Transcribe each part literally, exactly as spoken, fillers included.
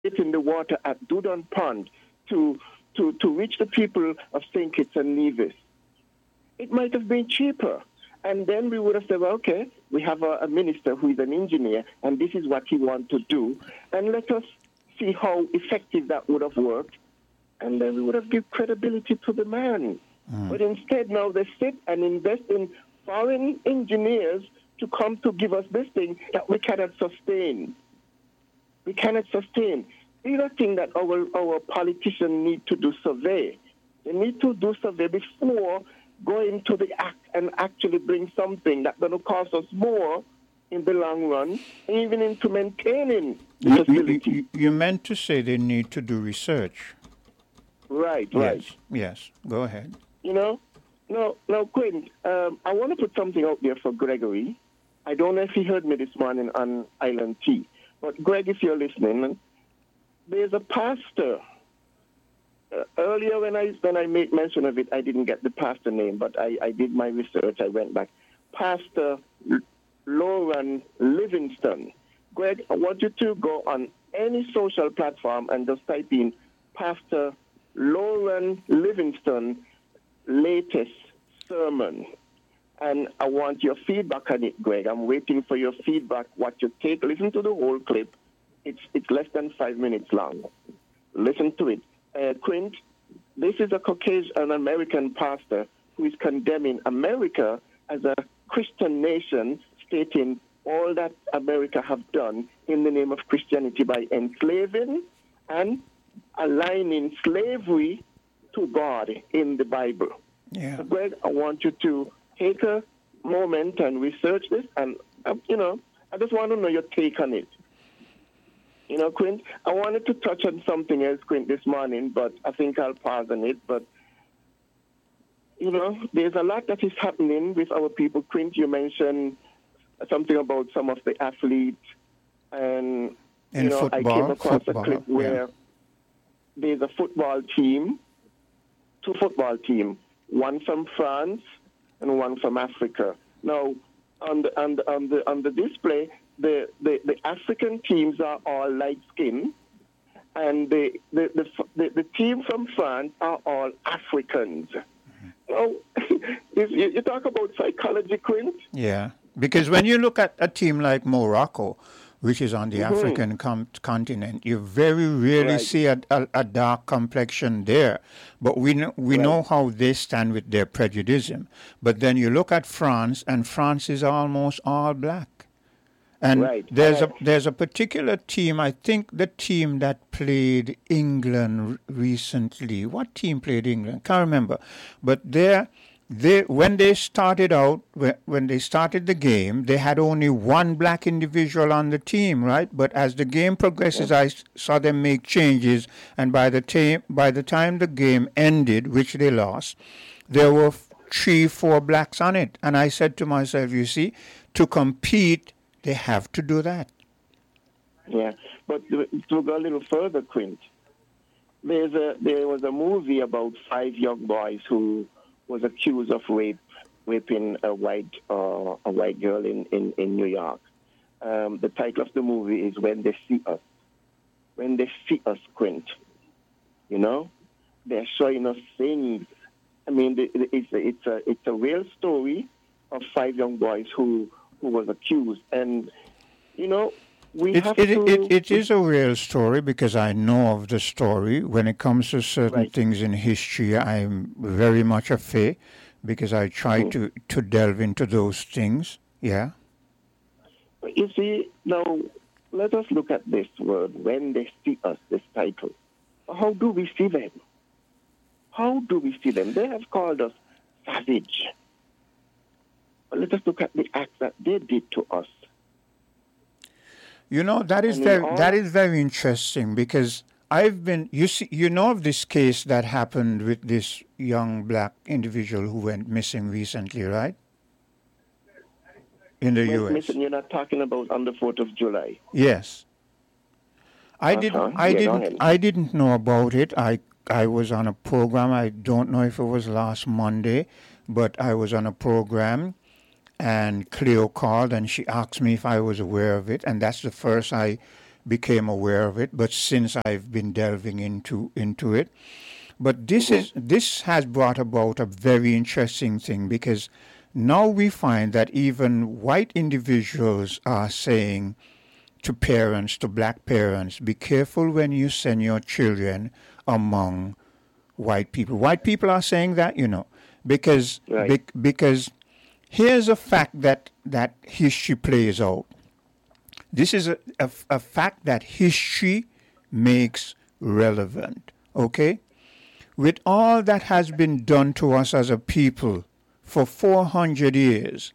in the water at Dudon Pond to, to, to reach the people of Saint Kitts and Nevis. It might have been cheaper. And then we would have said, well, okay, we have a, a minister who is an engineer, and this is what he wants to do. And let us see how effective that would have worked. And then we would have given credibility to the man. Mm. But instead, now they sit and invest in foreign engineers to come to give us this thing that we cannot sustain. We cannot sustain. These are things that our, our politicians need to do survey. They need to do survey before going to the act and actually bring something that's going to cost us more in the long run, even into maintaining the you, facility. You, you, you meant to say they need to do research. Right, right. Yes, yes. Go ahead. You know, no, no, Quint, um, I want to put something out there for Gregory. I don't know if he heard me this morning on Island T, but Greg, if you're listening, there's a pastor. Uh, earlier when I when I made mention of it, I didn't get the pastor name, but I, I did my research. I went back. Pastor L- Lauren Livingston. Greg, I want you to go on any social platform and just type in Pastor Lauren Livingston latest sermon. And I want your feedback on it, Greg. I'm waiting for your feedback, what you take. Listen to the whole clip. It's it's less than five minutes long. Listen to it. Uh, Quint, this is a Caucasian, an American pastor who is condemning America as a Christian nation, stating all that America have done in the name of Christianity by enslaving and aligning slavery to God in the Bible. Yeah. So, Greg, I want you to take a moment and research this, and, uh, you know, I just want to know your take on it. You know, Quint, I wanted to touch on something else, Quint, this morning, but I think I'll pause on it. But, you know, there's a lot that is happening with our people. Quint, you mentioned something about some of the athletes. And, In you know, football, I came across football, a clip where yeah. there's a football team, two football teams, one from France and one from Africa. Now, on the, on the, on the, on the display, The, the, the African teams are all light-skinned, and the, the, the, the, the team from France are all Africans. Now, you, you talk about psychology, Quint? Yeah, because when you look at a team like Morocco, which is on the Mm-hmm. African com- continent, you very rarely Right. see a, a, a dark complexion there. But we know, we Right. know how they stand with their prejudice. But then you look at France, and France is almost all black. And Right. there's Uh, a there's a particular team, I think the team that played England r- recently. What team played England? Can't remember. But they they when they started out when, when they started the game, they had only one black individual on the team, right? But as the game progresses, I s- saw them make changes, and by the time by the time the game ended, which they lost, there were f- three, four blacks on it. And I said to myself, you see, to compete, they have to do that. Yeah, but to to go a little further, Quint, there's a there was a movie about five young boys who was accused of rape, raping a white uh, a white girl in, in, in New York. Um, the title of the movie is When They See Us. When They See Us, Quint. You know, they're showing us things. I mean, the- the- it's a, it's a it's a real story of five young boys who. who was accused. And, you know, we It, have it, to... it, it is a real story because I know of the story. When it comes to certain Right. things in history, I'm very much a faith because I try Mhm. to, to delve into those things. Yeah. You see, now, let us look at this word, When They See Us, this title. How do we see them? How do we see them? They have called us savage. But let us look at the acts that they did to us. You know, that is And in very all- that is very interesting because I've been you see you know of this case that happened with this young black individual who went missing recently, right? In the When, U S. listen, you're not talking about on the fourth of July. Yes. I Uh-huh. didn't I Yeah, go didn't ahead. I didn't know about it. I I was on a program. I don't know if it was last Monday, but I was on a program and Cleo called and she asked me if I was aware of it, and that's the first I became aware of it, but since I've been delving into into it. But this Mm-hmm. is this has brought about a very interesting thing, because now we find that even white individuals are saying to parents, to black parents, be careful when you send your children among white people. White people are saying that, you know, because Right. bec- because here's a fact that that history plays out. This is a, a, a fact that history makes relevant. Okay, with all that has been done to us as a people for four hundred years,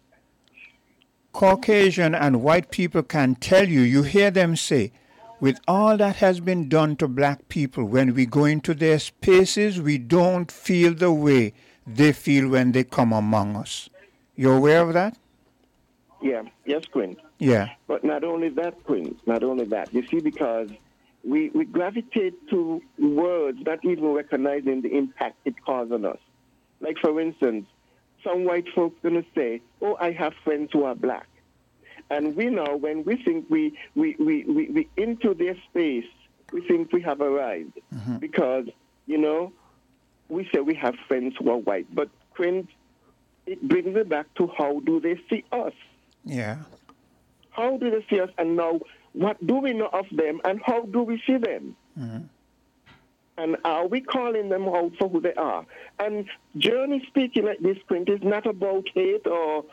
Caucasian and white people can tell you, you hear them say, with all that has been done to black people, when we go into their spaces, we don't feel the way they feel when they come among us. You're aware of that? Yeah. Yes, Quint. Yeah. But not only that, Quint. Not only that. You see, because we, we gravitate to words not even recognizing the impact it causes on us. Like, for instance, some white folks going to say, oh, I have friends who are black. And we know when we think we, we, we, we, we into their space, we think we have arrived. Mm-hmm. Because, you know, we say we have friends who are white. But, Quint, it brings it back to how do they see us? Yeah. How do they see us? And now, what do we know of them and how do we see them? Mm-hmm. And are we calling them out for who they are? And journey speaking like this, Quint, is not about hate or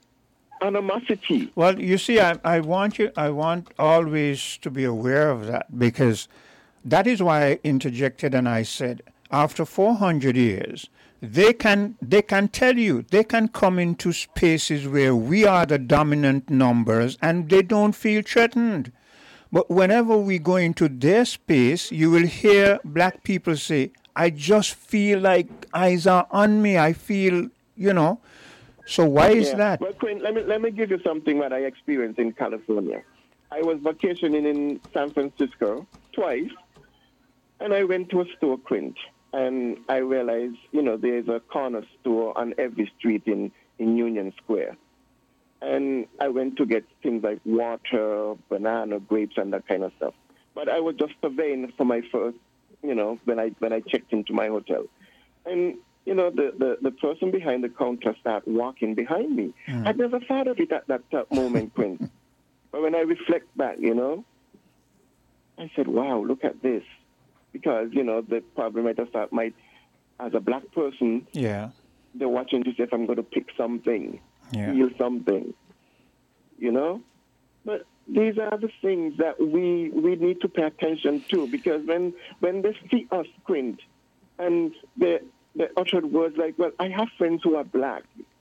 animosity. Well, you see, I, I want you, I want always to be aware of that, because that is why I interjected and I said, after four hundred years, they can they can tell you, they can come into spaces where we are the dominant numbers and they don't feel threatened. But whenever we go into their space, you will hear black people say, I just feel like eyes are on me. I feel, you know. So why is Yeah. that? Well, Quint, let me, let me give you something that I experienced in California. I was vacationing in San Francisco twice, and I went to a store, Quint, and I realized, you know, there's a corner store on every street in, in Union Square. And I went to get things like water, banana, grapes, and that kind of stuff. But I was just surveying for my first, you know, when I when I checked into my hotel. And, you know, the, the, the person behind the counter started walking behind me. Mm. I never thought of it at that, that moment, Quint. But when I reflect back, you know, I said, wow, look at this. Because, you know, the problem might have thought, might, as a black person, Yeah. they're watching to see if I'm going to pick something, Yeah. feel something, you know? But these are the things that we we need to pay attention to, because when when they see us, Quint, and they, they uttered words like, well, I have friends who are black,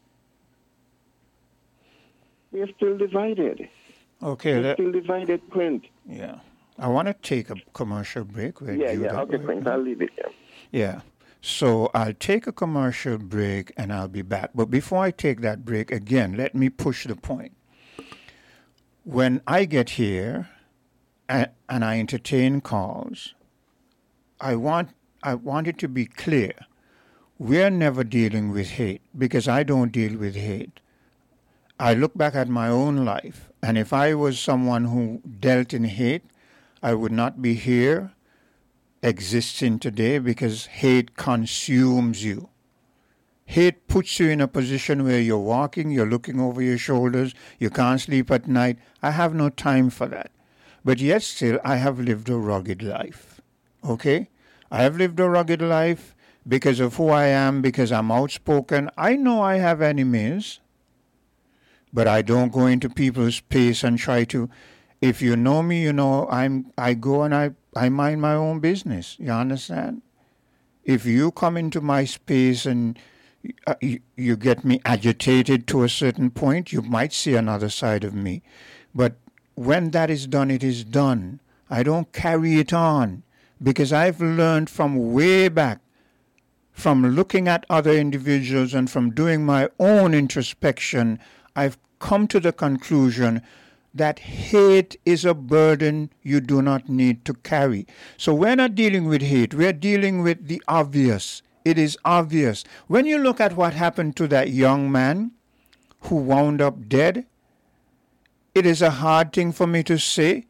we're still divided. Okay. We're Let, still divided, Quint. yeah. I want to take a commercial break. We'll Yeah, do yeah, that okay, right Quint, now. I'll leave it here. Yeah. So I'll take a commercial break and I'll be back. But before I take that break, again, let me push the point. When I get here and, and I entertain calls, I want I want it to be clear. We're never dealing with hate, because I don't deal with hate. I look back at my own life, and if I was someone who dealt in hate, I would not be here existing today, because hate consumes you. Hate puts you in a position where you're walking, you're looking over your shoulders, you can't sleep at night. I have no time for that. But yet still, I have lived a rugged life. Okay? I have lived a rugged life because of who I am, because I'm outspoken. I know I have enemies, but I don't go into people's space and try to. If you know me, you know I'm. I go and I, I mind my own business. You understand? If you come into my space and uh, you, you get me agitated to a certain point, you might see another side of me. But when that is done, it is done. I don't carry it on, because I've learned from way back, from looking at other individuals and from doing my own introspection, I've come to the conclusion that hate is a burden you do not need to carry. So we're not dealing with hate. We're dealing with the obvious. It is obvious. When you look at what happened to that young man who wound up dead, it is a hard thing for me to say,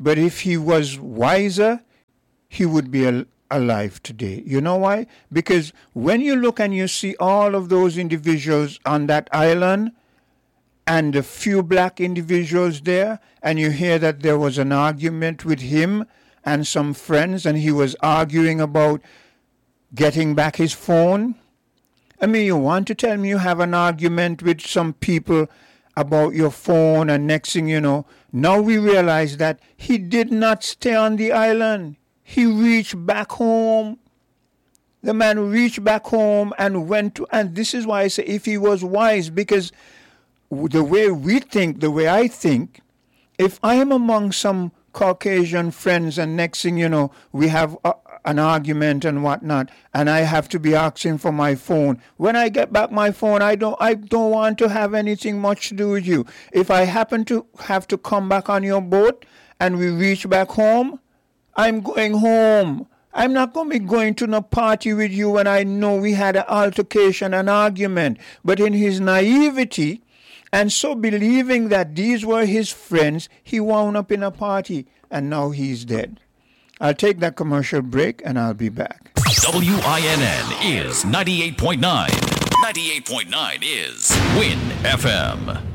But if he was wiser, he would be al- alive today. You know why? Because when you look and you see all of those individuals on that island and a few black individuals there, and you hear that there was an argument with him and some friends, and he was arguing about getting back his phone. I mean, you want to tell me you have an argument with some people about your phone, and next thing you know, now we realize that he did not stay on the island. He reached back home. The man reached back home and went to, and this is why I say if he was wise, because the way we think, the way I think, if I am among some Caucasian friends and next thing you know, we have a, an argument and whatnot, and I have to be asking for my phone. When I get back my phone, I don't I don't want to have anything much to do with you. If I happen to have to come back on your boat and we reach back home, I'm going home. I'm not going to be going to no party with you when I know we had an altercation, an argument. But in his naivety, and so believing that these were his friends, he wound up in a party, and now he's dead. I'll take that commercial break, and I'll be back. W I N N is ninety-eight point nine. ninety-eight point nine is Win F M.